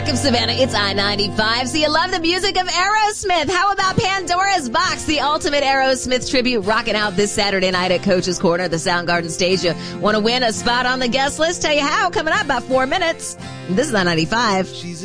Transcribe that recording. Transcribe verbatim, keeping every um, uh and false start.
Rock of Savannah, it's I ninety-five. So you love the music of Aerosmith. How about Pandora's Box, the ultimate Aerosmith tribute, rocking out this Saturday night at Coach's Corner at the Soundgarden stage? You want to win a spot on the guest list? Tell you how, coming up about four minutes. This is I ninety-five.